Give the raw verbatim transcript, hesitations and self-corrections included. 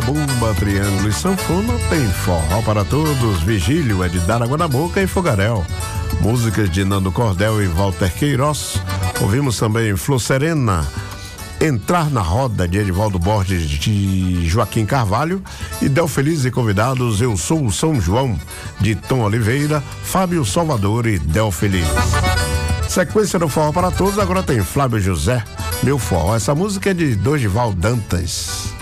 zabumba, triângulo e sanfona, tem forró para todos, vigílio é de dar água na boca e fogaréu. Músicas de Nando Cordel e Walter Queiroz. Ouvimos também Flor Serena, Entrar na Roda, de Edivaldo Borges, de Joaquim Carvalho, e Del Feliz e convidados Eu Sou o São João, de Tom Oliveira, Fábio Salvador e Del Feliz. Sequência do Forró para Todos, agora tem Flávio José, Meu Forró. Essa música é de Dorival Dantas.